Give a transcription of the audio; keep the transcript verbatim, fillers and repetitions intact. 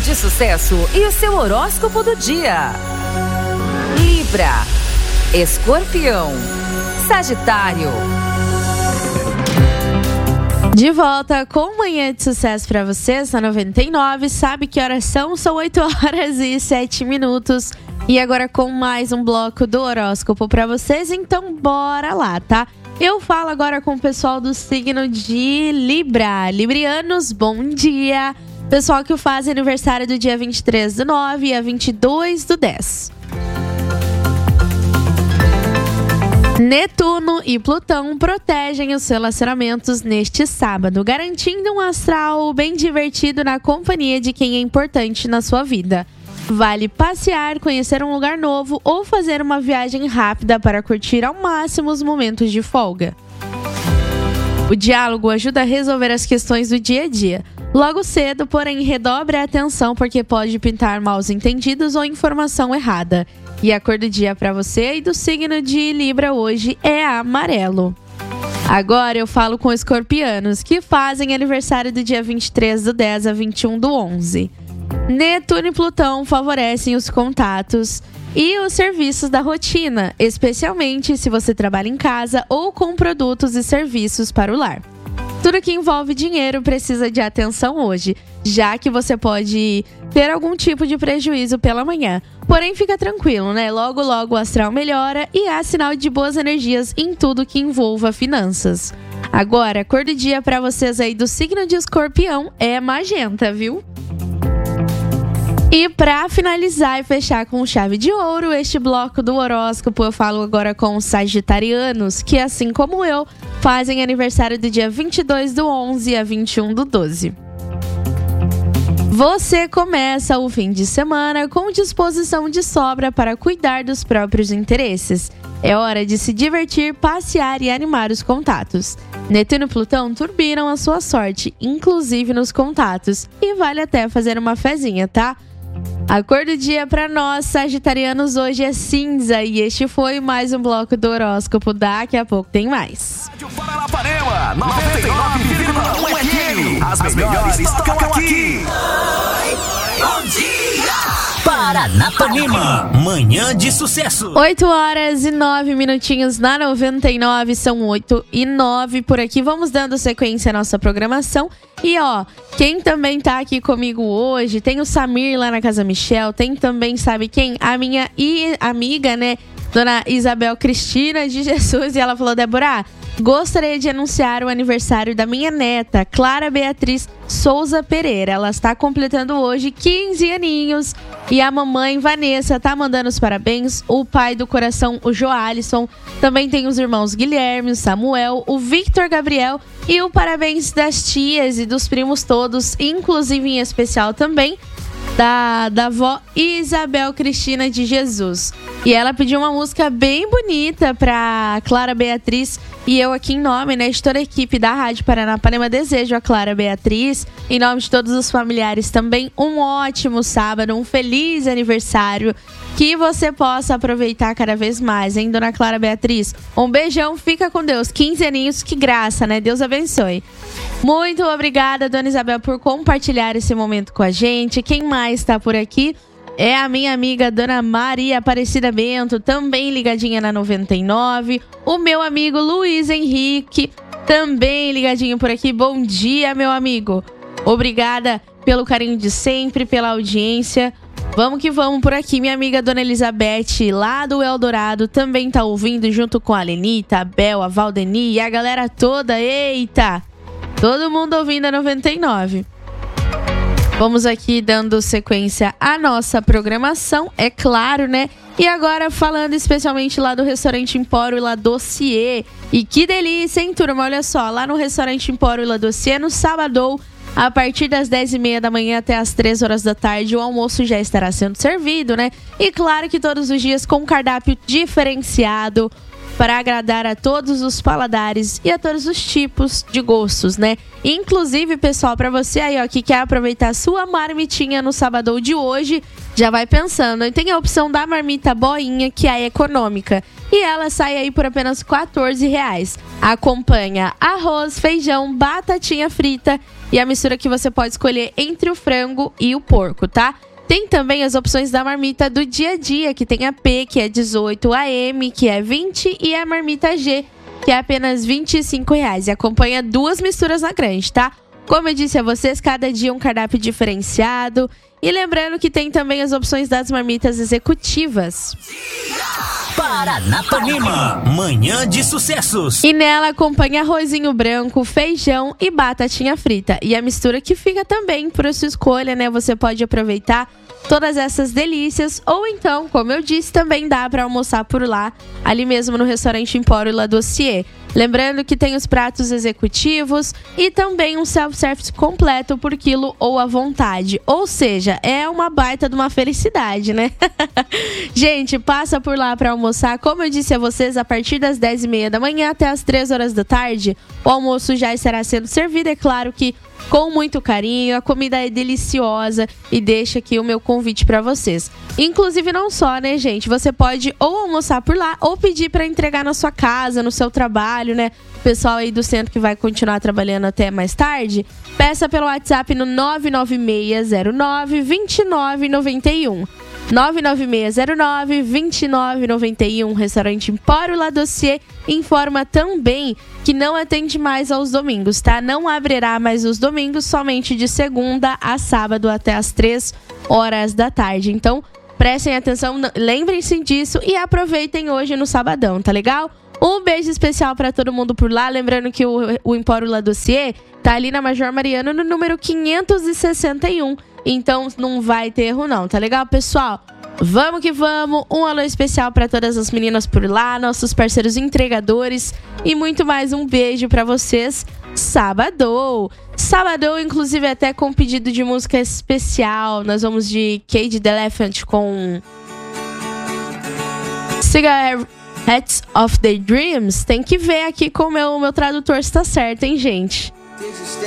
de Sucesso e o seu horóscopo do dia. Libra, Escorpião, Sagitário. De volta com Manhã de Sucesso para vocês na noventa e nove. Sabe que horas são? São oito horas e sete minutos. E agora com mais um bloco do horóscopo para vocês. Então bora lá, tá? Eu falo agora com o pessoal do signo de Libra. Librianos, bom dia! Pessoal que faz aniversário do dia vinte e três do nove e a vinte e dois do dez. Netuno e Plutão protegem os relacionamentos neste sábado, garantindo um astral bem divertido na companhia de quem é importante na sua vida. Vale passear, conhecer um lugar novo ou fazer uma viagem rápida para curtir ao máximo os momentos de folga. O diálogo ajuda a resolver as questões do dia a dia. Logo cedo, porém, redobre a atenção porque pode pintar maus entendidos ou informação errada. E a cor do dia para você e do signo de Libra hoje é amarelo. Agora eu falo com escorpianos que fazem aniversário do dia vinte e três do dez a vinte e um do onze. Netuno e Plutão favorecem os contatos e os serviços da rotina, especialmente se você trabalha em casa ou com produtos e serviços para o lar. Tudo que envolve dinheiro precisa de atenção hoje, já que você pode ter algum tipo de prejuízo pela manhã. Porém, fica tranquilo, né? Logo, logo o astral melhora e há sinal de boas energias em tudo que envolva finanças. Agora, a cor do dia para vocês aí do signo de Escorpião é magenta, viu? E para finalizar e fechar com chave de ouro este bloco do horóscopo, eu falo agora com os sagitarianos, que assim como eu, fazem aniversário do dia vinte e dois do onze a vinte e um do doze. Você começa o fim de semana com disposição de sobra para cuidar dos próprios interesses. É hora de se divertir, passear e animar os contatos. Netuno e Plutão turbinam a sua sorte, inclusive nos contatos, e vale até fazer uma fezinha, tá? A cor do dia para nós, sagitarianos, hoje é cinza. E este foi mais um bloco do horóscopo. Daqui a pouco tem mais. Rádio Paranapanema, noventa e nove vírgula um F M. As melhores tocam aqui. Bom dia! Paranapanema, Manhã de Sucesso. oito horas e nove minutinhos na noventa e nove, são oito e nove por aqui. Vamos dando sequência à nossa programação. E ó, quem também tá aqui comigo hoje, tem o Samir lá na Casa Michel, tem também, sabe quem? A minha i- amiga, né? Dona Isabel Cristina de Jesus. E ela falou: Débora, gostaria de anunciar o aniversário da minha neta, Clara Beatriz Souza Pereira. Ela está completando hoje quinze aninhos. E a mamãe Vanessa tá mandando os parabéns. O pai do coração, o Joalisson. Também tem os irmãos Guilherme, o Samuel, o Victor Gabriel. E o parabéns das tias e dos primos todos, inclusive em especial também da, da avó Isabel Cristina de Jesus. E ela pediu uma música bem bonita pra Clara Beatriz. E eu aqui em nome, né, de toda a equipe da Rádio Paranapanema, desejo a Clara Beatriz, em nome de todos os familiares também, um ótimo sábado, um feliz aniversário. Que você possa aproveitar cada vez mais, hein, Dona Clara Beatriz? Um beijão, fica com Deus. quinze aninhos, que graça, né? Deus abençoe. Muito obrigada, Dona Isabel, por compartilhar esse momento com a gente. Quem mais está por aqui é a minha amiga Dona Maria Aparecida Bento, também ligadinha na noventa e nove. O meu amigo Luiz Henrique, também ligadinho por aqui. Bom dia, meu amigo. Obrigada pelo carinho de sempre, pela audiência. Vamos que vamos por aqui. Minha amiga Dona Elizabeth, lá do Eldorado, também tá ouvindo junto com a Lenita, a Bel, a Valdeni e a galera toda. Eita! Todo mundo ouvindo a noventa e nove. Vamos aqui dando sequência à nossa programação, é claro, né? E agora falando especialmente lá do Restaurante Empório e La Dossier. E que delícia, hein, turma? Olha só, lá no Restaurante Empório e La Dossier, no sábado, a partir das dez e meia da manhã até as três horas da tarde, o almoço já estará sendo servido, né? E claro que todos os dias com cardápio diferenciado, para agradar a todos os paladares e a todos os tipos de gostos, né? Inclusive, pessoal, para você aí, ó, que quer aproveitar a sua marmitinha no sábado de hoje, já vai pensando. E tem a opção da marmita boinha, que é econômica. E ela sai aí por apenas quatorze reais. Acompanha arroz, feijão, batatinha frita e a mistura que você pode escolher entre o frango e o porco, tá? Tem também as opções da marmita do dia a dia, que tem a P, que é dezoito, a M, que é vinte, e a marmita G, que é apenas vinte e cinco reais. E acompanha duas misturas na grande, tá? Como eu disse a vocês, cada dia um cardápio diferenciado. E lembrando que tem também as opções das marmitas executivas. Paranapanema, manhã de sucessos. E nela acompanha arrozinho branco, feijão e batatinha frita. E a mistura que fica também por sua escolha, né? Você pode aproveitar todas essas delícias. Ou então, como eu disse, também dá para almoçar por lá, ali mesmo no restaurante Empório La Dossier. Lembrando que tem os pratos executivos e também um self-service completo por quilo ou à vontade. Ou seja, é uma baita de uma felicidade, né? Gente, passa por lá para almoçar. Como eu disse a vocês, a partir das dez e meia da manhã até as três horas da tarde, o almoço já estará sendo servido. É claro que com muito carinho, a comida é deliciosa e deixa aqui o meu convite para vocês. Inclusive não só, né, gente? Você pode ou almoçar por lá ou pedir para entregar na sua casa, no seu trabalho, né? O pessoal aí do centro que vai continuar trabalhando até mais tarde, peça pelo WhatsApp no nove nove seis zero nove, dois nove nove um. nove nove seis zero nove, dois nove nove um. Restaurante Empório La Dossier informa também que não atende mais aos domingos, tá? Não abrirá mais os domingos, somente de segunda a sábado até as três horas da tarde. Então, prestem atenção, lembrem-se disso e aproveitem hoje no sabadão, tá legal? Um beijo especial para todo mundo por lá. Lembrando que o, o Empório La Dossier tá ali na Major Mariano, no número quinhentos e sessenta e um. Então não vai ter erro não, tá legal, pessoal? Vamos que vamos. Um alô especial para todas as meninas por lá, nossos parceiros entregadores e muito mais. Um beijo para vocês. Sabadão. Sabadão, inclusive até com pedido de música especial. Nós vamos de Cage the Elephant com Cigarettes of the Dreams. Tem que ver aqui com o meu, meu tradutor se tá certo, hein, gente?